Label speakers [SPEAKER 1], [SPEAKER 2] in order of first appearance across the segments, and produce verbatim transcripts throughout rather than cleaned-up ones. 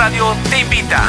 [SPEAKER 1] Radio te invita.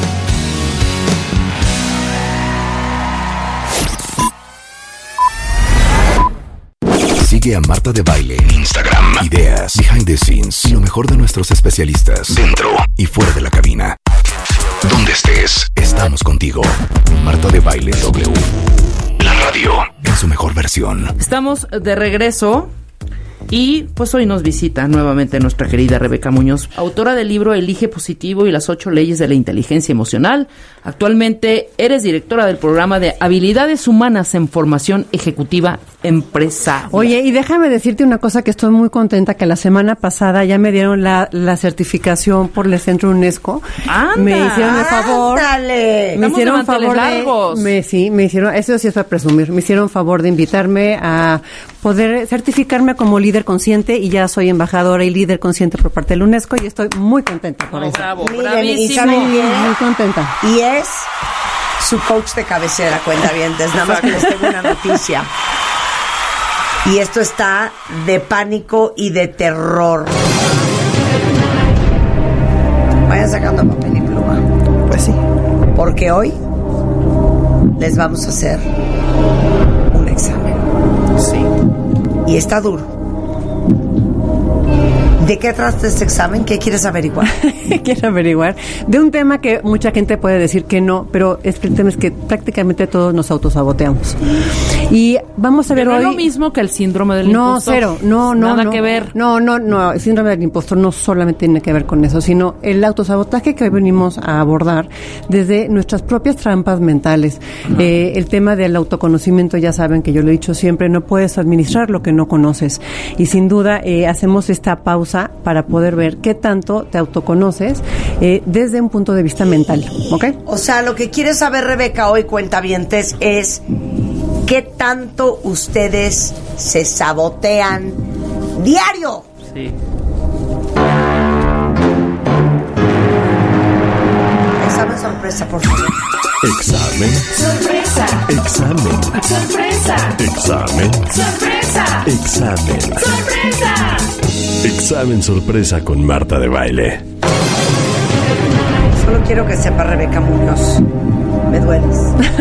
[SPEAKER 2] Sigue a Marta de Baile en Instagram. Ideas, behind the scenes y lo mejor de nuestros especialistas dentro y fuera de la cabina. Donde estés, estamos contigo. Marta de Baile W. La radio en su mejor versión.
[SPEAKER 3] Estamos de regreso. Y pues hoy nos visita nuevamente nuestra querida Rebeca Muñoz, autora del libro Elige Positivo y las ocho leyes de la inteligencia emocional. Actualmente eres directora del programa de Habilidades Humanas en Formación Ejecutiva Empresarial.
[SPEAKER 4] Oye, y déjame decirte una cosa, que estoy muy contenta que la semana pasada ya me dieron la, la certificación por el Centro UNESCO.
[SPEAKER 3] ¡Anda!
[SPEAKER 4] Me hicieron el favor.
[SPEAKER 3] ¡Ándale!
[SPEAKER 4] Me hicieron
[SPEAKER 3] Estamos de
[SPEAKER 4] favor
[SPEAKER 3] largos.
[SPEAKER 4] de, me, sí, me hicieron, eso sí es para presumir, me hicieron favor de invitarme a poder certificarme como líder consciente, y ya soy embajadora y líder consciente por parte del UNESCO, y estoy muy contenta por
[SPEAKER 3] Oh,
[SPEAKER 4] eso.
[SPEAKER 3] bravo,
[SPEAKER 5] Miren,
[SPEAKER 3] bravísimo.
[SPEAKER 5] y saben bien,
[SPEAKER 4] Muy contenta.
[SPEAKER 5] y es su coach de cabecera, cuentavientes. Nada más que les tengo una noticia. Y esto está de pánico y de terror. Vayan sacando papel y pluma.
[SPEAKER 4] Pues sí.
[SPEAKER 5] Porque hoy les vamos a hacer un examen.
[SPEAKER 3] Sí.
[SPEAKER 5] Y está duro. ¿De qué trata este examen? ¿Qué quieres averiguar?
[SPEAKER 4] Quiero averiguar de un tema que mucha gente puede decir que no, pero es que el tema es que prácticamente todos nos autosaboteamos. Y vamos a ver
[SPEAKER 3] Pero
[SPEAKER 4] hoy...
[SPEAKER 3] no es lo mismo que el síndrome del
[SPEAKER 4] No,
[SPEAKER 3] impostor.
[SPEAKER 4] cero, no, no.
[SPEAKER 3] Nada
[SPEAKER 4] no,
[SPEAKER 3] que ver.
[SPEAKER 4] No, no, no, el síndrome del impostor no solamente tiene que ver con eso, sino el autosabotaje que hoy venimos a abordar desde nuestras propias trampas mentales. Eh, el tema del autoconocimiento, ya saben que yo lo he dicho siempre, no puedes administrar lo que no conoces. Y sin duda eh, hacemos esta pausa para poder ver qué tanto te autoconoces eh, desde un punto de vista mental, ¿ok?
[SPEAKER 5] O sea, lo que quiere saber Rebeca hoy, cuentavientes, es qué tanto ustedes se sabotean diario.
[SPEAKER 3] Sí.
[SPEAKER 5] Examen sorpresa, por favor.
[SPEAKER 6] Examen.
[SPEAKER 7] Sorpresa.
[SPEAKER 6] Examen.
[SPEAKER 7] Sorpresa.
[SPEAKER 6] Examen.
[SPEAKER 7] Sorpresa.
[SPEAKER 6] Examen.
[SPEAKER 7] Sorpresa.
[SPEAKER 6] Examen sorpresa con Marta de Baile.
[SPEAKER 5] Solo quiero que sepa, Rebeca Muñoz, me dueles.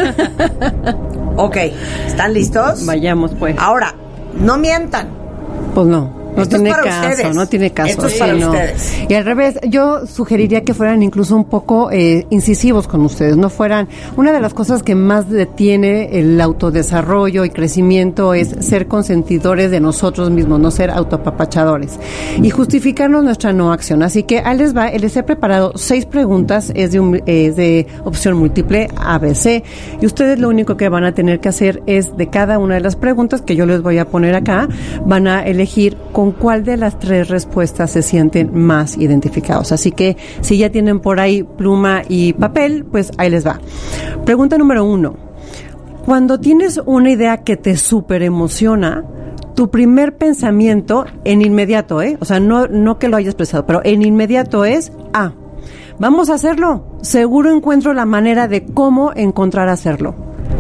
[SPEAKER 5] Ok, ¿están listos?
[SPEAKER 4] Vayamos pues.
[SPEAKER 5] Ahora, no mientan.
[SPEAKER 4] Pues no. No
[SPEAKER 5] Esto es
[SPEAKER 4] tiene
[SPEAKER 5] para
[SPEAKER 4] caso,
[SPEAKER 5] ustedes.
[SPEAKER 4] no tiene caso.
[SPEAKER 5] Esto es
[SPEAKER 4] sí,
[SPEAKER 5] para
[SPEAKER 4] no.
[SPEAKER 5] ustedes.
[SPEAKER 4] Y al revés, yo sugeriría que fueran incluso un poco eh, incisivos con ustedes, no fueran... Una de las cosas que más detiene el autodesarrollo y crecimiento es ser consentidores de nosotros mismos, no ser autoapapachadores. Y justificarnos nuestra no acción. Así que ahí les va, les he preparado seis preguntas, es de, un, es de opción múltiple, A, B, C, y ustedes lo único que van a tener que hacer es, de cada una de las preguntas que yo les voy a poner acá, van a elegir con cuál de las tres respuestas se sienten más identificados. Así que si ya tienen por ahí pluma y papel, pues ahí les va. Pregunta número uno. Cuando tienes una idea que te súper emociona, tu primer pensamiento en inmediato, ¿eh? O sea, no, no que lo hayas pensado, pero en inmediato es, ah, vamos a hacerlo. Seguro encuentro la manera de cómo encontrar hacerlo.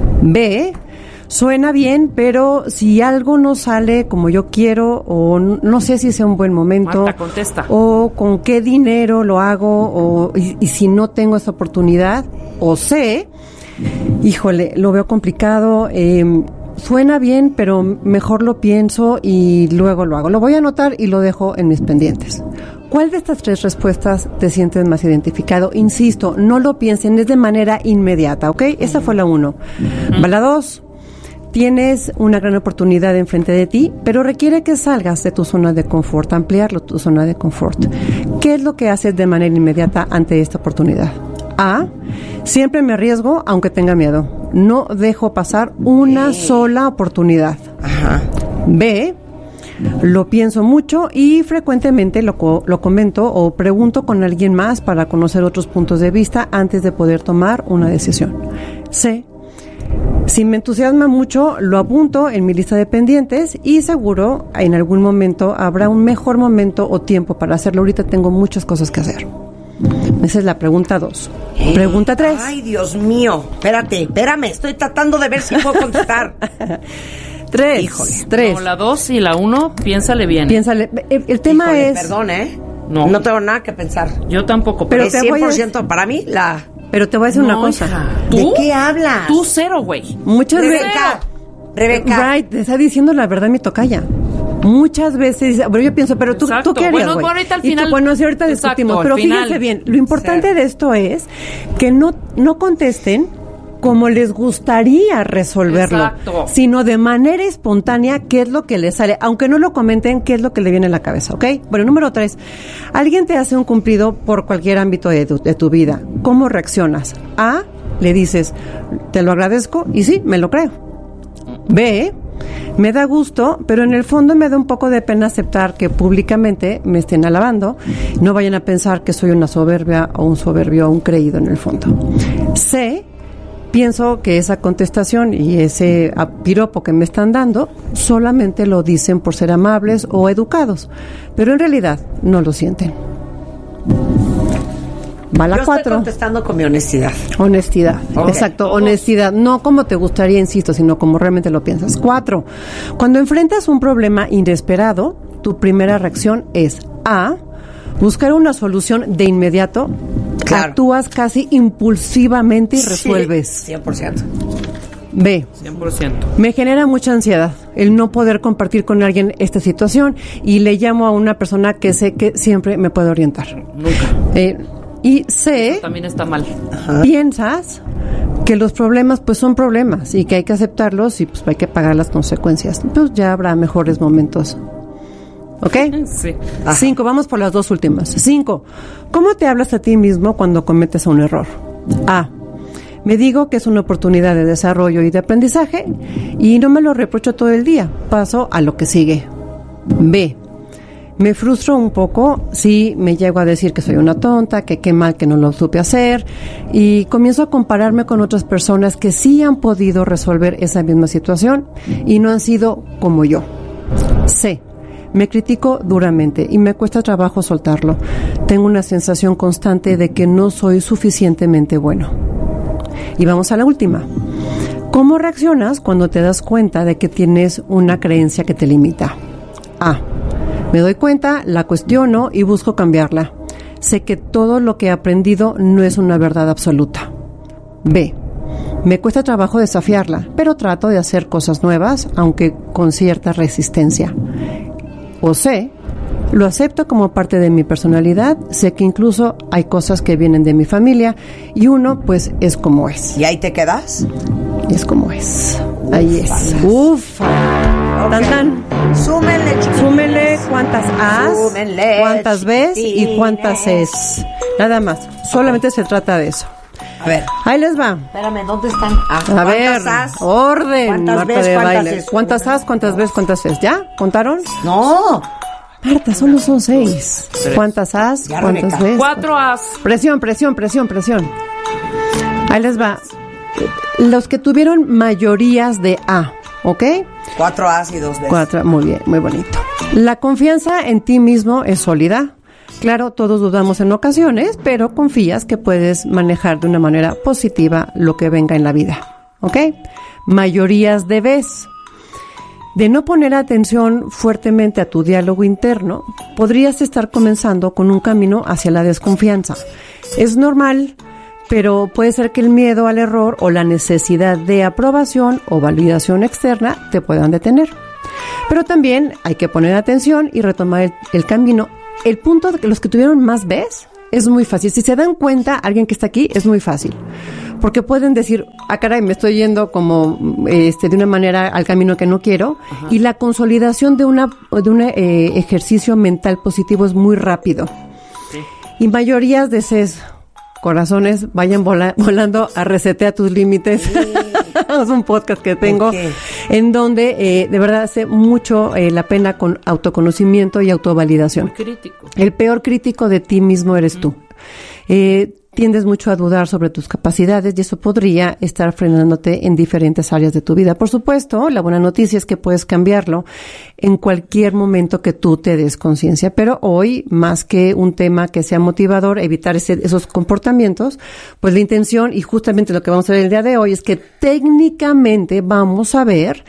[SPEAKER 4] B, suena bien, pero si algo no sale como yo quiero, o no sé si sea un buen momento,
[SPEAKER 3] Marta, contesta.
[SPEAKER 4] o con qué dinero lo hago, o y, y si no tengo esa oportunidad, o C, híjole, lo veo complicado, eh, suena bien, pero mejor lo pienso y luego lo hago. Lo voy a anotar y lo dejo en mis pendientes. ¿Cuál de estas tres respuestas te sientes más identificado? Insisto, no lo piensen, es de manera inmediata, ¿ok? Esa fue la uno. Uh-huh. La dos. Tienes una gran oportunidad enfrente de ti, pero requiere que salgas de tu zona de confort, ampliarlo tu zona de confort. ¿Qué es lo que haces de manera inmediata ante esta oportunidad? A, siempre me arriesgo aunque tenga miedo. No dejo pasar una
[SPEAKER 5] sí.
[SPEAKER 4] sola oportunidad.
[SPEAKER 5] Ajá.
[SPEAKER 4] B, lo pienso mucho y frecuentemente lo, lo comento o pregunto con alguien más para conocer otros puntos de vista antes de poder tomar una decisión. C, si me entusiasma mucho, lo apunto en mi lista de pendientes y seguro en algún momento habrá un mejor momento o tiempo para hacerlo. Ahorita tengo muchas cosas que hacer. Esa es la pregunta dos.
[SPEAKER 5] Eh,
[SPEAKER 4] Pregunta tres.
[SPEAKER 5] Ay, Dios mío. Espérate, espérame. Estoy tratando de ver si puedo contestar.
[SPEAKER 4] Tres.
[SPEAKER 5] Híjole.
[SPEAKER 4] Tres.
[SPEAKER 3] No, la dos y la uno, piénsale bien.
[SPEAKER 4] Piénsale. El, el tema
[SPEAKER 5] Híjole,
[SPEAKER 4] es...
[SPEAKER 5] Perdón, ¿eh?
[SPEAKER 3] No.
[SPEAKER 5] No tengo nada que pensar.
[SPEAKER 3] Yo tampoco.
[SPEAKER 4] Pero
[SPEAKER 5] Es
[SPEAKER 4] te voy a-
[SPEAKER 5] cien por ciento para mí la...
[SPEAKER 4] Pero te voy a decir una
[SPEAKER 3] No,
[SPEAKER 4] cosa.
[SPEAKER 3] hija.
[SPEAKER 5] ¿De
[SPEAKER 3] ¿Tú?
[SPEAKER 5] qué hablas?
[SPEAKER 3] Tú cero, güey.
[SPEAKER 4] Muchas veces...
[SPEAKER 5] Rebeca, Rebeca.
[SPEAKER 4] Right, te está diciendo la verdad mi tocaya. Muchas veces, pero yo pienso, pero tú,
[SPEAKER 3] Exacto.
[SPEAKER 4] ¿tú qué harías,
[SPEAKER 3] Bueno,
[SPEAKER 4] güey?
[SPEAKER 3] bueno, ahorita al
[SPEAKER 4] Y tú,
[SPEAKER 3] final-
[SPEAKER 4] bueno, sí, ahorita
[SPEAKER 3] Exacto,
[SPEAKER 4] discutimos,
[SPEAKER 3] al
[SPEAKER 4] pero
[SPEAKER 3] final.
[SPEAKER 4] fíjense bien, lo importante
[SPEAKER 5] Sí.
[SPEAKER 4] de esto es que no, no contesten como les gustaría resolverlo,
[SPEAKER 3] Exacto.
[SPEAKER 4] sino de manera espontánea qué es lo que les sale, aunque no lo comenten, qué es lo que le viene a la cabeza, ¿ok? Bueno, número tres, alguien te hace un cumplido por cualquier ámbito de tu, de tu vida, ¿cómo reaccionas? A, le dices, te lo agradezco, y sí, me lo creo. B, me da gusto, pero en el fondo me da un poco de pena aceptar que públicamente me estén alabando. No vayan a pensar que soy una soberbia o un soberbio o un creído en el fondo. C, pienso que esa contestación y ese ah, piropo que me están dando solamente lo dicen por ser amables o educados, pero en realidad no lo sienten. Va la
[SPEAKER 5] Yo estoy
[SPEAKER 4] cuatro.
[SPEAKER 5] contestando con mi honestidad.
[SPEAKER 4] Honestidad,
[SPEAKER 5] Ok.
[SPEAKER 4] exacto, honestidad, no como te gustaría, insisto, sino como realmente lo piensas. Cuatro, cuando enfrentas un problema inesperado, tu primera reacción es A, buscar una solución de inmediato,
[SPEAKER 5] Claro.
[SPEAKER 4] actúas casi impulsivamente y resuelves.
[SPEAKER 5] Sí, cien por ciento.
[SPEAKER 4] B,
[SPEAKER 3] cien por ciento.
[SPEAKER 4] me genera mucha ansiedad el no poder compartir con alguien esta situación y le llamo a una persona que sé que siempre me puede orientar.
[SPEAKER 3] Nunca.
[SPEAKER 4] Eh, y C,
[SPEAKER 3] También está mal.
[SPEAKER 4] piensas que los problemas pues son problemas y que hay que aceptarlos y pues hay que pagar las consecuencias. Pues ya habrá mejores momentos. ¿Ok?
[SPEAKER 3] Sí.
[SPEAKER 4] Cinco, vamos por las dos últimas. Cinco, ¿cómo te hablas a ti mismo cuando cometes un error? A, me digo que es una oportunidad de desarrollo y de aprendizaje y no me lo reprocho todo el día. Paso a lo que sigue. B, me frustro un poco si me llego a decir que soy una tonta, que qué mal que no lo supe hacer y comienzo a compararme con otras personas que sí han podido resolver esa misma situación y no han sido como yo. C, me critico duramente y me cuesta trabajo soltarlo. Tengo una sensación constante de que no soy suficientemente bueno. Y vamos a la última. ¿Cómo reaccionas cuando te das cuenta de que tienes una creencia que te limita? A, me doy cuenta, la cuestiono y busco cambiarla. Sé que todo lo que he aprendido no es una verdad absoluta. B, me cuesta trabajo desafiarla, pero trato de hacer cosas nuevas, aunque con cierta resistencia. O C, lo acepto como parte de mi personalidad, sé que incluso hay cosas que vienen de mi familia y uno pues es como es.
[SPEAKER 5] ¿Y ahí te quedas?
[SPEAKER 4] Es como es. Ahí es. Uf. Tan tan.
[SPEAKER 5] Súmenle, chiquitines.
[SPEAKER 4] Súmele cuántas A's,
[SPEAKER 5] Súmenle,
[SPEAKER 4] cuántas B's y
[SPEAKER 5] chiquitines.
[SPEAKER 4] cuántas E's. Nada más. Solamente se trata de eso.
[SPEAKER 5] A ver,
[SPEAKER 4] Ahí les va.
[SPEAKER 5] espérame, ¿dónde están? Ah,
[SPEAKER 4] A ver,
[SPEAKER 5] ¿cuántas As?
[SPEAKER 4] orden,
[SPEAKER 5] ¿Cuántas
[SPEAKER 4] Marta
[SPEAKER 5] B's,
[SPEAKER 4] de
[SPEAKER 5] cuántas
[SPEAKER 4] baile.
[SPEAKER 5] E's?
[SPEAKER 4] ¿Cuántas A's, cuántas B's, cuántas E's? ¿Ya? ¿Contaron?
[SPEAKER 5] No.
[SPEAKER 4] Marta, solo son seis. ¿Cuántas A's,
[SPEAKER 5] Ya,
[SPEAKER 4] cuántas
[SPEAKER 5] Rebeca.
[SPEAKER 4] B's?
[SPEAKER 3] Cuatro As.
[SPEAKER 4] Presión, presión, presión, presión. Ahí les va. Los que tuvieron mayorías de A, ¿ok?
[SPEAKER 5] Cuatro As y dos B's.
[SPEAKER 4] Cuatro, muy bien, muy bonito. La confianza en ti mismo es sólida. Claro, todos dudamos en ocasiones, pero confías que puedes manejar de una manera positiva lo que venga en la vida, ¿ok? Mayorías de B's. De no poner atención fuertemente a tu diálogo interno, podrías estar comenzando con un camino hacia la desconfianza. Es normal, pero puede ser que el miedo al error o la necesidad de aprobación o validación externa te puedan detener. Pero también hay que poner atención y retomar el, el camino. El punto de que los que tuvieron más B's es muy fácil. Si se dan cuenta, alguien que está aquí, es muy fácil. Porque pueden decir, ah, caray, me estoy yendo como este de una manera al camino que no quiero. Ajá. Y la consolidación de una de un eh, ejercicio mental positivo es muy rápido. Sí. Y mayorías de Cs, corazones, vayan vola, volando a resetear tus límites. Sí. Es un podcast que tengo okay. en donde eh, de verdad hace mucho eh, la pena con autoconocimiento y autovalidación.
[SPEAKER 3] Muy crítico.
[SPEAKER 4] El peor crítico de ti mismo eres mm. tú. Eh, tiendes mucho a dudar sobre tus capacidades y eso podría estar frenándote en diferentes áreas de tu vida. Por supuesto, la buena noticia es que puedes cambiarlo en cualquier momento que tú te des conciencia, pero hoy, más que un tema que sea motivador, evitar ese, esos comportamientos, pues la intención y justamente lo que vamos a ver el día de hoy es que técnicamente vamos a ver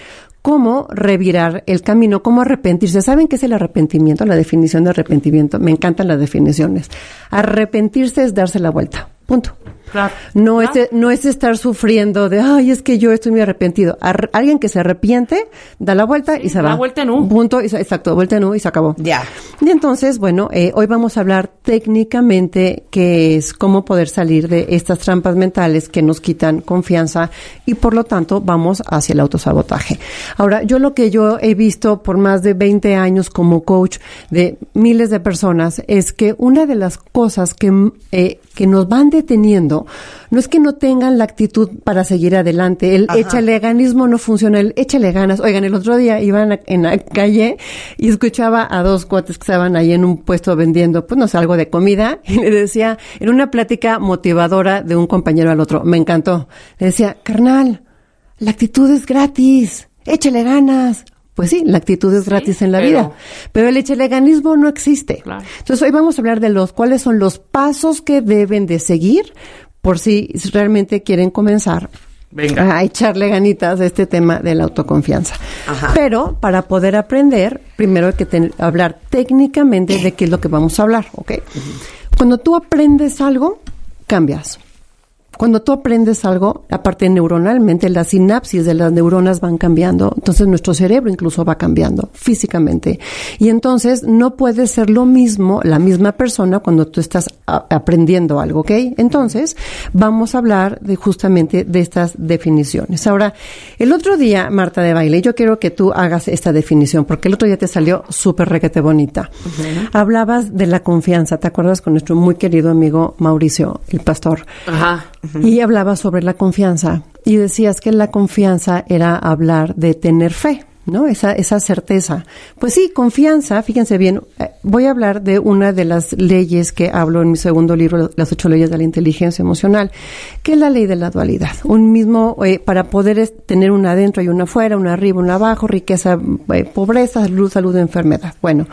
[SPEAKER 4] cómo revirar el camino, cómo arrepentirse. ¿Saben qué es el arrepentimiento? La definición de arrepentimiento. Me encantan las definiciones. Arrepentirse es darse la vuelta. Punto.
[SPEAKER 3] Claro.
[SPEAKER 4] No,
[SPEAKER 3] Claro.
[SPEAKER 4] Es, no es estar sufriendo de, ay, es que yo estoy muy arrepentido. Ar- alguien que se arrepiente, da la vuelta
[SPEAKER 3] Sí,
[SPEAKER 4] y se
[SPEAKER 3] la
[SPEAKER 4] va.
[SPEAKER 3] vuelta en U.
[SPEAKER 4] Punto. Y se- exacto, vuelta en U y se acabó.
[SPEAKER 5] Ya.
[SPEAKER 4] Y entonces, bueno, eh, hoy vamos a hablar técnicamente qué es cómo poder salir de estas trampas mentales que nos quitan confianza y por lo tanto vamos hacia el autosabotaje. Ahora, yo lo que yo he visto por más de veinte años como coach de miles de personas es que una de las cosas que, eh, que nos van deteniendo no es que no tengan la actitud para seguir adelante. El
[SPEAKER 5] Ajá.
[SPEAKER 4] échale ganismo no funciona, el échale ganas. Oigan, el otro día iba en la, en la calle y escuchaba a dos cuates que estaban ahí en un puesto vendiendo, pues no sé, algo de comida, y le decía, en una plática motivadora de un compañero al otro, me encantó, le decía, carnal, la actitud es gratis, échale ganas. Pues sí, la actitud es
[SPEAKER 3] Sí,
[SPEAKER 4] gratis en la
[SPEAKER 3] pero-
[SPEAKER 4] vida, pero el echeleganismo no existe.
[SPEAKER 3] Claro.
[SPEAKER 4] Entonces hoy vamos a hablar de los cuáles son los pasos que deben de seguir por si realmente quieren comenzar
[SPEAKER 3] Venga.
[SPEAKER 4] a echarle ganitas a este tema de la autoconfianza.
[SPEAKER 5] Ajá.
[SPEAKER 4] Pero para poder aprender, primero hay que ten- hablar técnicamente de qué es lo que vamos a hablar, ¿ok? Cuando tú aprendes algo, cambias. Cuando tú aprendes algo, aparte neuronalmente, las sinapsis de las neuronas van cambiando, entonces nuestro cerebro incluso va cambiando físicamente. Y entonces no puede ser lo mismo, la misma persona cuando tú estás a- aprendiendo algo, ¿ok? Entonces, vamos a hablar de justamente de estas definiciones. Ahora, el otro día, Marta de Baile, yo quiero que tú hagas esta definición, porque el otro día te salió súper requete bonita. Hablabas de la confianza, ¿te acuerdas con nuestro muy querido amigo Mauricio, el pastor?
[SPEAKER 3] Ajá.
[SPEAKER 4] Y hablaba sobre la confianza y decías que la confianza era hablar de tener fe, ¿no? Esa, esa certeza. Pues sí, confianza, fíjense bien, eh, voy a hablar de una de las leyes que hablo en mi segundo libro, Las ocho leyes de la inteligencia emocional, que es la ley de la dualidad. Un mismo, eh, para poder es- tener una adentro y una afuera, una arriba, una abajo, riqueza, eh, pobreza, salud, salud, enfermedad. Bueno,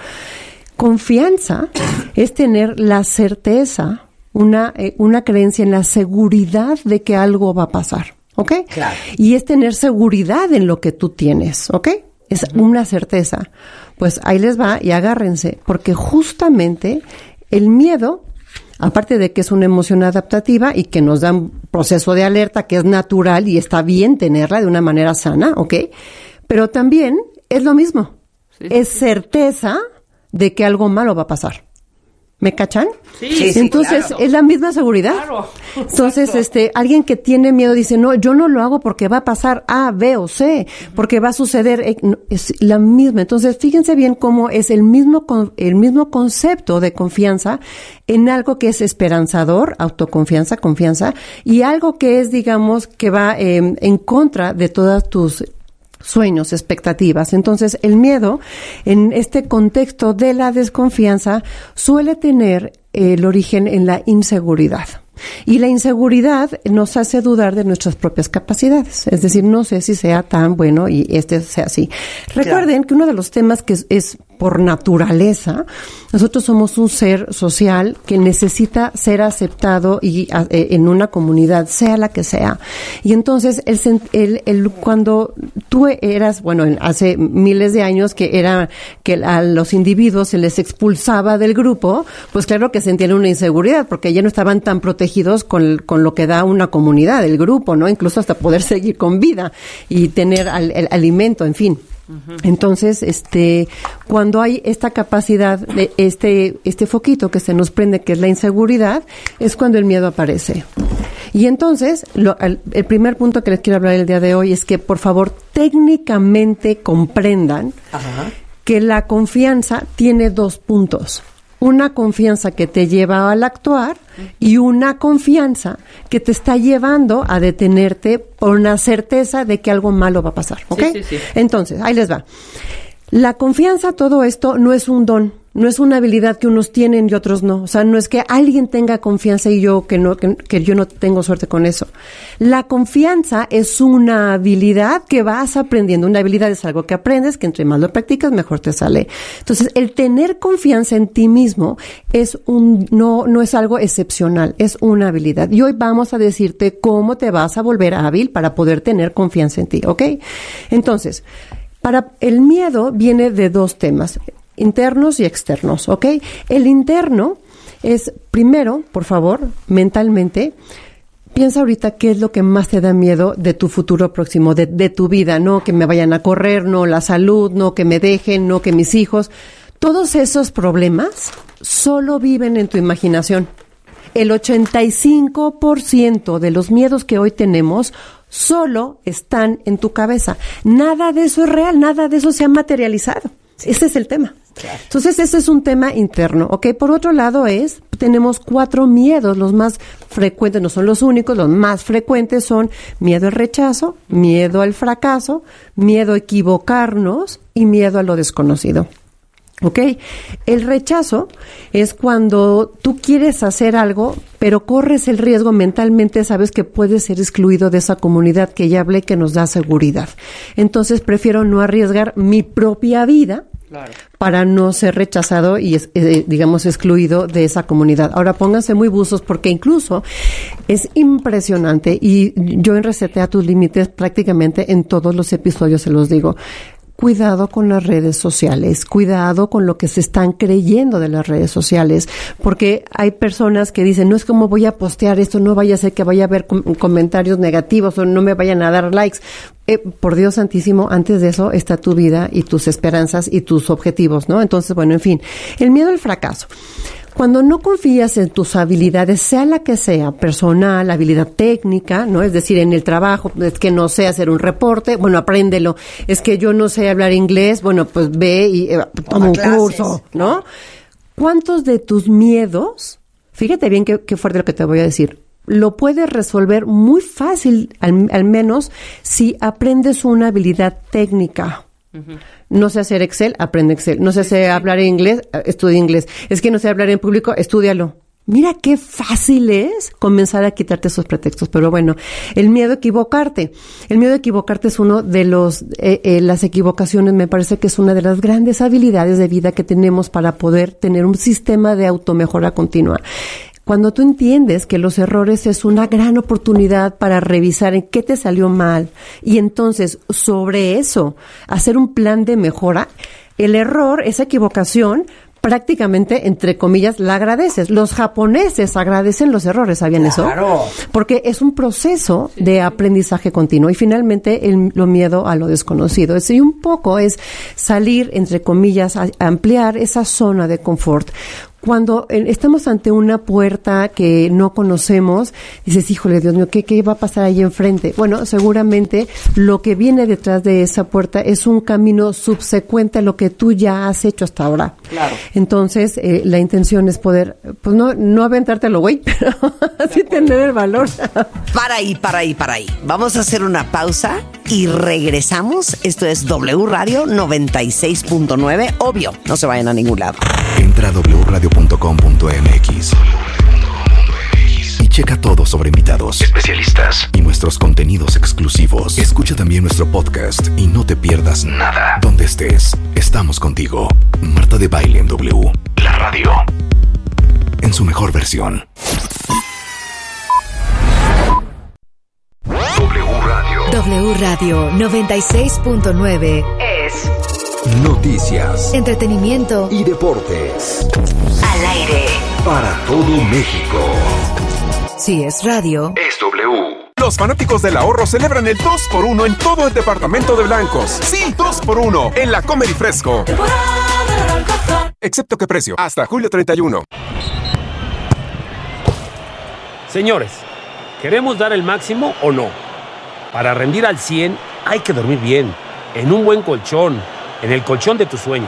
[SPEAKER 4] confianza es tener la certeza, una, eh, una creencia en la seguridad de que algo va a pasar, ¿ok?
[SPEAKER 5] Claro.
[SPEAKER 4] Y es tener seguridad en lo que tú tienes, ¿ok? Es una certeza. Pues ahí les va y agárrense, porque justamente el miedo, aparte de que es una emoción adaptativa y que nos da un proceso de alerta que es natural y está bien tenerla de una manera sana, ¿ok? Pero también es lo mismo.
[SPEAKER 3] Sí,
[SPEAKER 4] es certeza de que algo malo va a pasar. ¿Me cachan?
[SPEAKER 3] Sí,
[SPEAKER 5] Sí, sí,
[SPEAKER 4] Entonces,
[SPEAKER 5] claro.
[SPEAKER 4] es la misma seguridad.
[SPEAKER 3] Claro.
[SPEAKER 4] Entonces,
[SPEAKER 3] Exacto.
[SPEAKER 4] este, alguien que tiene miedo dice, no, yo no lo hago porque va a pasar A, B o C, porque va a suceder, eh, no, es la misma. Entonces, fíjense bien cómo es el mismo, con, el mismo concepto de confianza en algo que es esperanzador, autoconfianza, confianza, y algo que es, digamos, que va eh, en contra de todas tus sueños, expectativas. Entonces, el miedo, en este contexto de la desconfianza, suele tener eh, el origen en la inseguridad. Y la inseguridad nos hace dudar de nuestras propias capacidades. Es decir, no sé si sea tan bueno y este sea así. Recuerden que uno de los temas que es, es por naturaleza, nosotros somos un ser social que necesita ser aceptado y a, eh, en una comunidad, sea la que sea. Y entonces, el, sen- el, el, cuando tú eras, bueno, en- hace miles de años que era que a los individuos se les expulsaba del grupo, pues claro que sentían una inseguridad porque ya no estaban tan protegidos con, con lo que da una comunidad, el grupo, ¿no? Incluso hasta poder seguir con vida y tener al, el alimento, en fin. Entonces, este, cuando hay esta capacidad de este, este foquito que se nos prende, que es la inseguridad, es cuando el miedo aparece. Y entonces, lo, el, el primer punto que les quiero hablar el día de hoy es que, por favor, técnicamente comprendan
[SPEAKER 5] Ajá.
[SPEAKER 4] que la confianza tiene dos puntos. Una confianza que te lleva al actuar y una confianza que te está llevando a detenerte por una certeza de que algo malo va a pasar, ¿ok?
[SPEAKER 3] Sí, sí, sí.
[SPEAKER 4] Entonces, ahí les va. La confianza, todo esto, no es un don, no es una habilidad que unos tienen y otros no. O sea, no es que alguien tenga confianza y yo que no, que, que yo no tengo suerte con eso. La confianza es una habilidad que vas aprendiendo. Una habilidad es algo que aprendes, que entre más lo practicas, mejor te sale. Entonces, el tener confianza en ti mismo es un, no, no es algo excepcional, es una habilidad. Y hoy vamos a decirte cómo te vas a volver hábil para poder tener confianza en ti, ¿ok? Entonces, Para el miedo viene de dos temas, internos y externos, ¿ok? El interno es, primero, por favor, mentalmente, piensa ahorita qué es lo que más te da miedo de tu futuro próximo, de, de tu vida, no que me vayan a correr, no la salud, no que me dejen, no que mis hijos. Todos esos problemas solo viven en tu imaginación. El ochenta y cinco por ciento de los miedos que hoy tenemos solo están en tu cabeza. Nada de eso es real, nada de eso se ha materializado. Ese es el tema. Claro. Entonces, ese es un tema interno, ¿ok? Por otro lado es, tenemos cuatro miedos, los más frecuentes, no son los únicos, los más frecuentes son miedo al rechazo, miedo al fracaso, miedo a equivocarnos y miedo a lo desconocido. ¿Ok? El rechazo es cuando tú quieres hacer algo, pero corres el riesgo mentalmente, sabes que puedes ser excluido de esa comunidad que ya hablé, que nos da seguridad. Entonces, prefiero no arriesgar mi propia vida, claro, para no ser rechazado y, eh, digamos, excluido de esa comunidad. Ahora, pónganse muy buzos porque incluso es impresionante, y yo en Resetea tus Límites prácticamente en todos los episodios se los digo, cuidado con las redes sociales, cuidado con lo que se están creyendo de las redes sociales, porque hay personas que dicen, no es como voy a postear esto, no vaya a ser que vaya a haber com- comentarios negativos o no me vayan a dar likes. Eh, por Dios santísimo, antes de eso está tu vida y tus esperanzas y tus objetivos, ¿no? Entonces, bueno, en fin, el miedo al fracaso. Cuando no confías en tus habilidades, sea la que sea, personal, habilidad técnica, ¿no? Es decir, en el trabajo, es que no sé hacer un reporte, bueno, apréndelo. Es que yo no sé hablar inglés, bueno, pues ve y eh, toma un clases. curso, ¿no? ¿Cuántos de tus miedos, fíjate bien qué, qué fuerte lo que te voy a decir, lo puedes resolver muy fácil, al, al menos si aprendes una habilidad técnica? Uh-huh. No sé hacer Excel, aprende Excel. No sé, sí, sé sí. hablar inglés, estudia inglés. Es que no sé hablar en público, estúdialo. Mira qué fácil es comenzar a quitarte esos pretextos. Pero bueno, el miedo a equivocarte. El miedo a equivocarte es uno de los, eh, eh, las equivocaciones me parece que es una de las grandes habilidades de vida que tenemos para poder tener un sistema de automejora continua. Cuando tú entiendes que los errores es una gran oportunidad para revisar en qué te salió mal y entonces sobre eso hacer un plan de mejora, el error, esa equivocación, prácticamente, entre comillas, la agradeces. Los japoneses agradecen los errores, ¿sabían eso? Claro. Porque es un proceso sí. de aprendizaje continuo. Y finalmente, el, lo miedo a lo desconocido. Es, y un poco es salir, entre comillas, a, a ampliar esa zona de confort. Cuando eh, estamos ante una puerta que no conocemos, dices, híjole, Dios mío, ¿qué, qué va a pasar ahí enfrente? Bueno, seguramente lo que viene detrás de esa puerta es un camino subsecuente a lo que tú ya has hecho hasta ahora. Claro. Entonces, eh, la intención es poder, pues no, no aventártelo, güey, pero así tener el valor.
[SPEAKER 5] Para ahí, para ahí, para ahí. Vamos a hacer una pausa y regresamos. Esto es W Radio noventa y seis punto nueve. Obvio, no se vayan a ningún lado.
[SPEAKER 2] Entra a doble u radio punto com punto m x y checa todo sobre invitados, especialistas y nuestros contenidos exclusivos. Escucha también nuestro podcast y no te pierdas nada. Donde estés, estamos contigo. Marta de Baile en W, la radio, en su mejor versión. W Radio.
[SPEAKER 1] W Radio noventa y seis punto nueve es
[SPEAKER 2] noticias,
[SPEAKER 1] entretenimiento
[SPEAKER 2] y deportes.
[SPEAKER 1] Al aire.
[SPEAKER 2] Para todo México.
[SPEAKER 1] Si es radio,
[SPEAKER 2] es W.
[SPEAKER 8] Los fanáticos del ahorro celebran el dos por uno en todo el departamento de blancos. Sí, dos por uno en la Comer y Fresco. Excepto que precio, hasta julio treinta y uno.
[SPEAKER 9] Señores, ¿queremos dar el máximo o no? Para rendir al cien hay que dormir bien, en un buen colchón, en el colchón de tus sueños.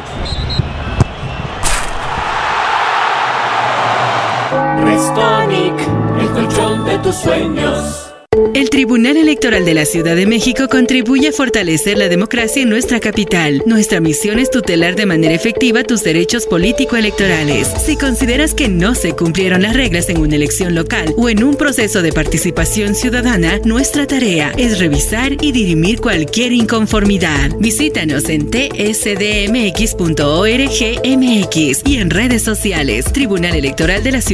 [SPEAKER 7] Restonic, el colchón de tus sueños.
[SPEAKER 10] El Tribunal Electoral de la Ciudad de México contribuye a fortalecer la democracia en nuestra capital. Nuestra misión es tutelar de manera efectiva tus derechos político-electorales. Si consideras que no se cumplieron las reglas en una elección local o en un proceso de participación ciudadana, nuestra tarea es revisar y dirimir cualquier inconformidad. Visítanos en t s d m x punto org punto m x y en redes sociales. Tribunal Electoral de la Ciudad